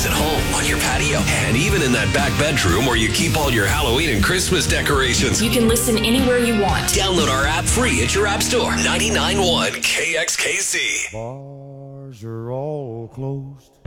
at home, on your patio, and even in that back bedroom where you keep all your Halloween and Christmas decorations. You can listen anywhere you want. Download our app free at your app store. 99.1 KXKC. Bars are all closed.